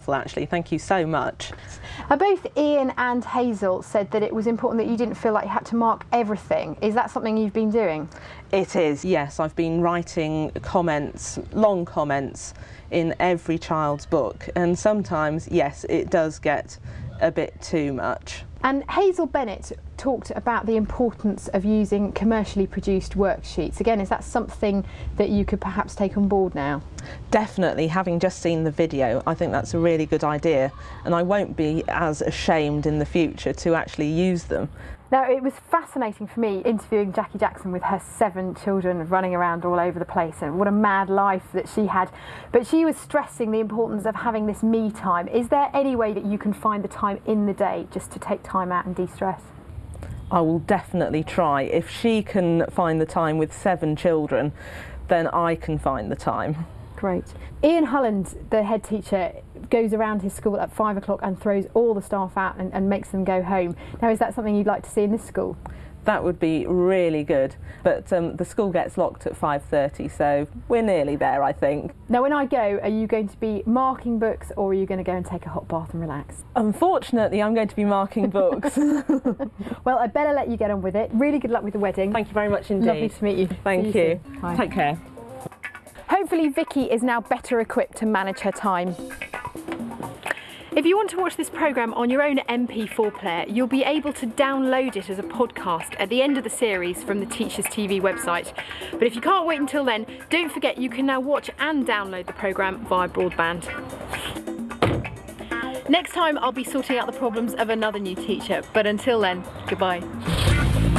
wonderful, actually. Thank you so much. Both Ian and Hazel said that it was important that you didn't feel like you had to mark everything. Is that something you've been doing? It is, yes. I've been writing comments, long comments, in every child's book, and sometimes, yes, it does get a bit too much. And Hazel Bennett talked about the importance of using commercially produced worksheets. Again, is that something that you could perhaps take on board now? Definitely, having just seen the video, I think that's a really good idea, and I won't be as ashamed in the future to actually use them. Now, it was fascinating for me interviewing Jackie Jackson with her 7 children running around all over the place, and what a mad life that she had. But she was stressing the importance of having this me time. Is there any way that you can find the time in the day just to take time out and de-stress? I will definitely try. If she can find the time with 7 children, then I can find the time. Great. Ian Hulland, the head teacher, goes around his school at 5 o'clock and throws all the staff out and makes them go home. Now, is that something you'd like to see in this school? That would be really good, but the school gets locked at 5:30, so we're nearly there, I think. Now, when I go, are you going to be marking books, or are you going to go and take a hot bath and relax? Unfortunately, I'm going to be marking books. Well, I better let you get on with it. Really good luck with the wedding. Thank you very much indeed. Lovely to meet you. Thank you. Bye. Take care. Hopefully Vicky is now better equipped to manage her time. If you want to watch this programme on your own MP4 player, you'll be able to download it as a podcast at the end of the series from the Teachers TV website. But if you can't wait until then, don't forget you can now watch and download the programme via broadband. Next time I'll be sorting out the problems of another new teacher, but until then, goodbye.